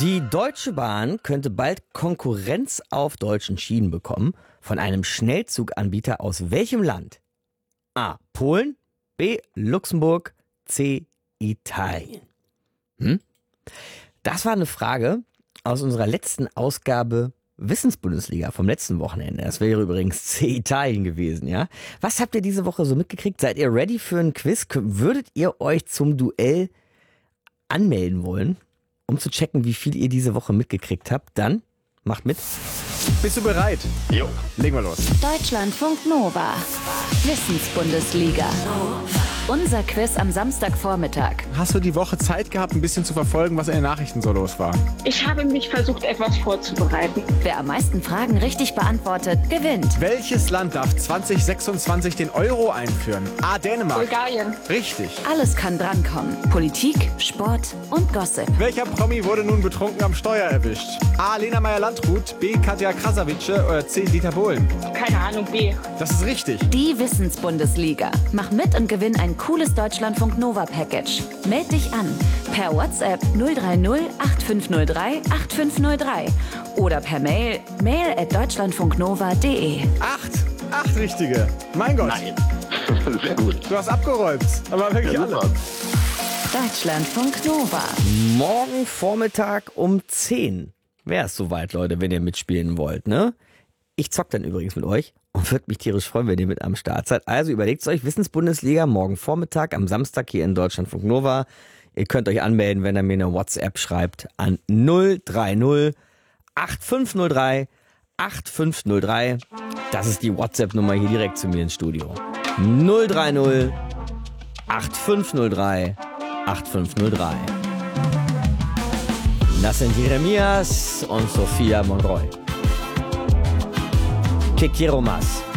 Die Deutsche Bahn könnte bald Konkurrenz auf deutschen Schienen bekommen von einem Schnellzuganbieter aus welchem Land? A. Polen, B. Luxemburg, C. Italien. Das war eine Frage aus unserer letzten Ausgabe Wissensbundesliga vom letzten Wochenende. Das wäre übrigens C. Italien gewesen, ja? Was habt ihr diese Woche so mitgekriegt? Seid ihr ready für ein Quiz? Würdet ihr euch zum Duell anmelden wollen, um zu checken, wie viel ihr diese Woche mitgekriegt habt? Dann macht mit. Bist du bereit? Jo. Legen wir los. Deutschlandfunk Nova. Wissensbundesliga. Unser Quiz am Samstagvormittag. Hast du die Woche Zeit gehabt, ein bisschen zu verfolgen, was in den Nachrichten so los war? Ich habe mich versucht, etwas vorzubereiten. Wer am meisten Fragen richtig beantwortet, gewinnt. Welches Land darf 2026 den Euro einführen? A. Dänemark. Bulgarien. Richtig. Alles kann drankommen. Politik, Sport und Gossip. Welcher Promi wurde nun betrunken am Steuer erwischt? A. Lena Meyer-Landrut, B. Katja Krasavice oder C. Dieter Bohlen? Keine Ahnung, B. Das ist richtig. Die Wissensbundesliga. Mach mit und gewinn ein cooles Deutschlandfunk Nova Package. Meld dich an per WhatsApp 030 8503 8503 oder per mail@deutschlandfunknova.de. Acht richtige. Mein Gott. Nein. Sehr gut. Du hast abgeräumt. Aber wirklich Ja, alle. super. Deutschlandfunk Nova. Morgen Vormittag um 10 wäre es soweit, Leute, wenn ihr mitspielen wollt, ne? Ich zock dann übrigens mit euch und würde mich tierisch freuen, wenn ihr mit am Start seid. Also überlegt euch, Wissensbundesliga morgen Vormittag am Samstag hier in Deutschlandfunk Nova. Ihr könnt euch anmelden, wenn ihr mir eine WhatsApp schreibt an 030 8503 8503. Das ist die WhatsApp-Nummer hier direkt zu mir ins Studio. 030 8503 8503. Das sind Jeremias und Sophia Monroy. Que quiero más.